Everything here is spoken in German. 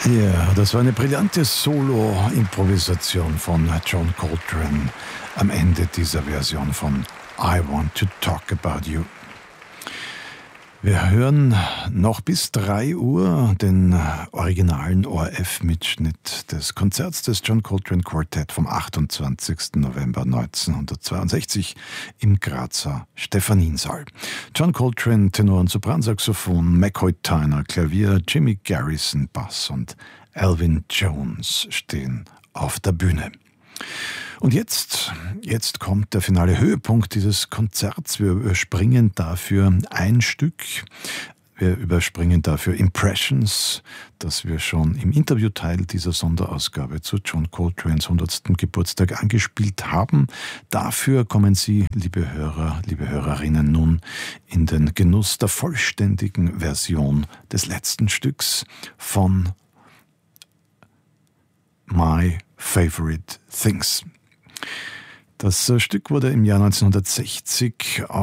Ja, das war eine brillante Solo-Improvisation von John Coltrane am Ende dieser Version von I Want to Talk About You. Wir hören noch bis 3 Uhr den originalen ORF-Mitschnitt des Konzerts des John Coltrane Quartet vom 28. November 1962 im Grazer Stephaniensaal. John Coltrane, Tenor- und Sopransaxophon, McCoy Tyner, Klavier, Jimmy Garrison, Bass und Elvin Jones stehen auf der Bühne. Und jetzt kommt der finale Höhepunkt dieses Konzerts. Wir überspringen dafür ein Stück. Wir überspringen dafür Impressions, das wir schon im Interviewteil dieser Sonderausgabe zu John Coltranes 100. Geburtstag angespielt haben. Dafür kommen Sie, liebe Hörer, liebe Hörerinnen, nun in den Genuss der vollständigen Version des letzten Stücks von My Favorite Things. Das Stück wurde im Jahr 1960